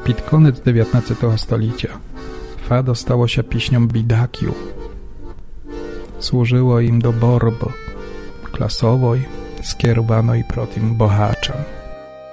Pід конець 19 століття fado stało się pieśnią bidakiu. Służyło im do borby klasowej skierowanej proti bohaczom.